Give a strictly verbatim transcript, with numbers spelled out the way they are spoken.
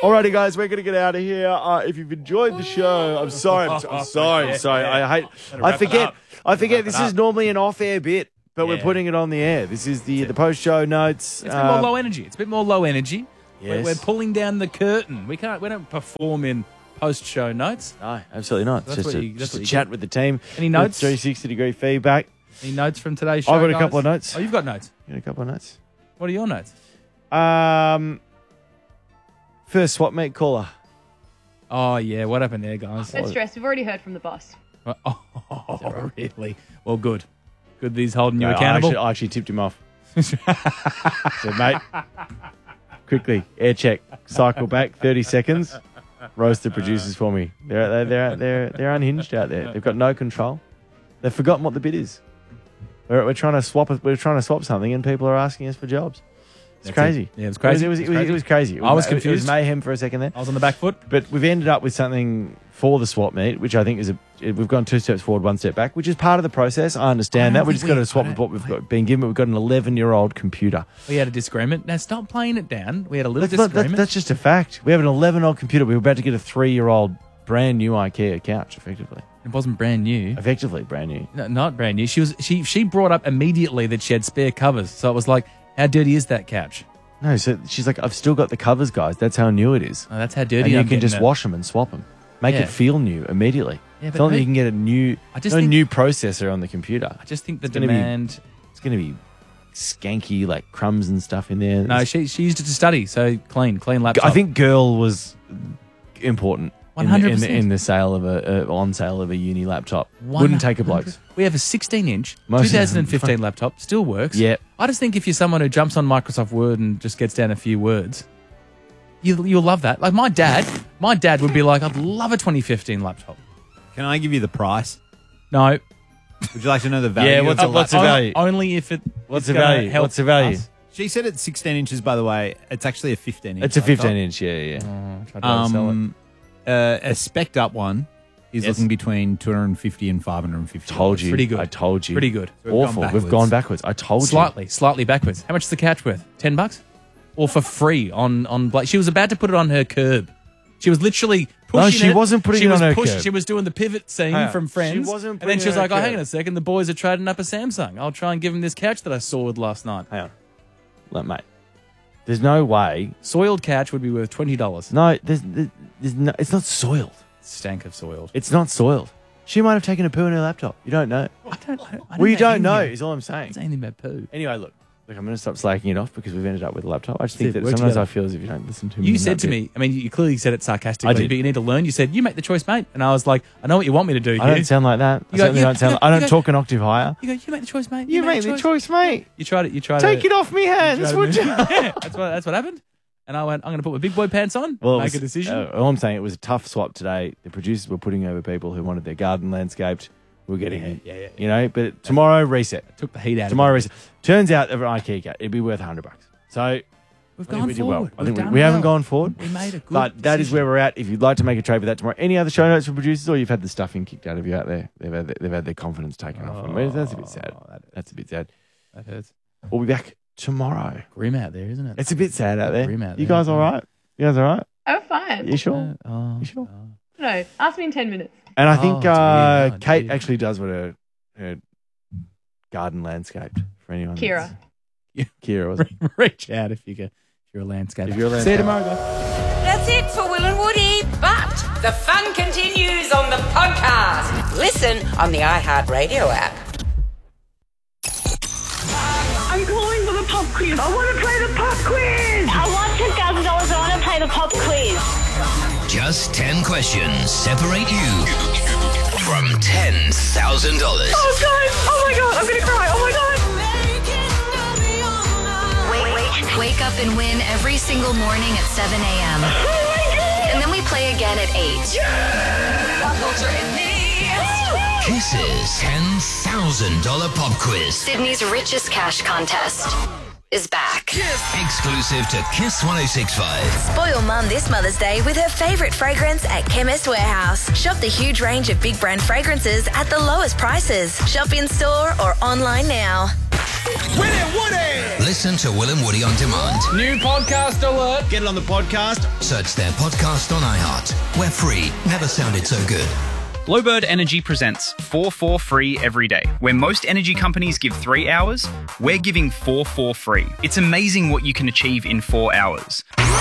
Alrighty, guys, we're going to get out of here. Uh, if you've enjoyed the show, I'm sorry. I'm, I'm sorry. I'm sorry. I hate. I forget. I forget. This is normally an off-air bit, but yeah. we're putting it on the air. This is the the post-show notes. It's a bit um, more low energy. It's a bit more low energy. Yes. We're, we're pulling down the curtain. We can't. We don't perform in post-show notes. No, absolutely not. So it's just a, you, just a chat get. with the team. Any notes? three sixty degree feedback. Any notes from today's show? I've got guys? a couple of notes. Oh, you've got notes. You got a couple of notes. What are your notes? Um, first swap meet caller. Oh yeah, what happened there, guys? Don't stress. We've already heard from the boss. Oh, oh really? Well, good. Good that he's holding you No, accountable. I actually, I actually tipped him off. So, mate, quickly, air check, cycle back, thirty seconds, roast the producers for me. They're, they're, they're, they're, they're unhinged out there. They've got no control. They've forgotten what the bid is. We're, we're trying to swap We're trying to swap something and people are asking us for jobs. It's That's crazy. It. Yeah, it was crazy. It was, it was, it was, it was crazy. It was, I was it confused. was mayhem for a second there. I was on the back foot. But we've ended up with something for the swap meet, which I think is a. We've gone two steps forward, one step back, which is part of the process. I understand I that. We just got we, to swap with what we've got, been given. We've got an eleven-year-old computer. We had a disagreement. Now stop playing it down. We had a little That's, not, disagreement. that, that's just a fact. We have an eleven-year-old computer. We were about to get a three-year-old brand new IKEA couch, effectively. It wasn't brand new. Effectively brand new. No, not brand new. She was. She she brought up immediately that she had spare covers. So it was like, how dirty is that couch? No, so she's like, I've still got the covers, guys. That's how new it is. Oh, that's how dirty. And you I'm can just it. wash them and swap them. Make Yeah. it feel new immediately. Yeah, it's but not that who- you can get a new, I just no think- new processor on the computer. I just think the It's gonna be- demand. It's going to be skanky, like crumbs and stuff in there. No, she she used it to study. So clean, clean laptop. I think girl was important in the, in, the, one hundred percent. in the sale of a uh, on sale of a uni laptop. Wouldn't take a blokes. We have a sixteen inch Most of them- twenty fifteen laptop. Still works. Yeah. I just think if you're someone who jumps on Microsoft Word and just gets down a few words, you, you'll love that. Like my dad, my dad would be like, I'd love a twenty fifteen laptop. Can I give you the price? No. Would you like to know the value? Yeah, of what's the the- what's the laptop? value? Only if it. What's it's the gonna value? help What's the value? us. She said it's sixteen inches, by the way. It's actually a fifteen inch. It's a laptop. fifteen inch, yeah, yeah. Oh, tried to sell it. Um, uh, a spec'd up one is Yes. looking between two hundred fifty and five hundred fifty. Told you. Pretty good. I told you. Pretty good. We've gone Awful. We've backwards. gone backwards. I told you. Slightly, slightly backwards. How much is the couch worth? Ten bucks, or for free on on? Bla- She was about to put it on her curb. She was literally pushing No, she it. wasn't putting she it was on her push- curb. She was doing the pivot scene Hang on. from Friends. She wasn't and then putting she was it on like, her "Oh, hang curb. on a second. The boys are trading up a Samsung. I'll try and give them this couch that I soiled last night." Hang on. Look, mate. There's no way. Soiled couch would be worth twenty dollars. No, there's, there's, there's no, it's not soiled. Stank of soiled. It's not soiled. She might have taken a poo in her laptop. You don't know. I don't. I don't, I Well, you don't know, anything- is all I'm I saying. don't say anything about poo. Anyway, look. Look, I'm going to stop slacking it off because we've ended up with a laptop. I just think That's it. that Work sometimes together. I feel as if you don't listen to me. You in said that to bit. me, I mean, you clearly said it sarcastically, I did. but you need to learn. You said, "You make the choice, mate," and I was like, "I know what you want me to do." I here. don't sound like that. I You go, certainly you- don't sound. you- I don't you go- talk an octave higher. You go, "You make the choice, mate. You make the choice, mate. You tried it. You tried Take it. it off me hands, tried would it. you? Yeah, that's what that's what happened. And I went, I'm going to put my big boy pants on. Well, it make was- a decision. uh, all I'm saying, it was a tough swap today. The producers were putting over people who wanted their garden landscaped. We were getting, Yeah, yeah, yeah. you know. But tomorrow reset. Took the heat out. Tomorrow of reset. Turns out, of an IKEA cat, it'd be worth a hundred bucks. So We've I think gone we did forward. well. I We've think we, done we haven't well. gone forward. We made a good But that is decision. where we're at. If you'd like to make a trade with that tomorrow, any other show notes for producers, or you've had the stuffing kicked out of you out there, they've had they've had their confidence taken off them. That's a bit sad. Oh, that- That's a bit sad. That hurts. We'll be back tomorrow. Grim out there, isn't it? It's a bit sad out there. Grim out You there. guys all right? You guys all right? I'm fine. You sure? Uh, oh, You sure? oh. No, ask me in ten minutes. And I Oh, think dear. uh, Oh, Kate dear. actually does what her, her garden landscaped for anyone. Kira. that's- Kira, was it? Reach out if you get if you're a landscaper. If you're a See you landscaper. tomorrow, guys. That's it for Will and Woody, but the fun continues on the podcast. Listen on the iHeartRadio app. I'm calling for the pop quiz. I want to play the pop quiz. I want ten thousand dollars. I want to play the pop quiz. Just ten questions separate you from ten thousand dollars. Oh, guys. Oh, my God. I'm going to cry. Oh, my God. Wake, wake, wake up and win every single morning at seven a.m. Oh, my God. And then we play again at eight. Kiss's ten thousand dollars pop quiz. Sydney's richest cash contest is back. Exclusive to Kiss ten sixty-five. Spoil Mum this Mother's Day with her favourite fragrance at Chemist Warehouse. Shop the huge range of big brand fragrances at the lowest prices. Shop in store or online now. Will and Woody! Listen to Will and Woody on demand. New podcast alert. Get it on the podcast. Search their podcast on iHeart. We're free. Never sounded so good. Glowbird Energy presents four four free every day. Where most energy companies give three hours, we're giving four four free. It's amazing what you can achieve in four hours.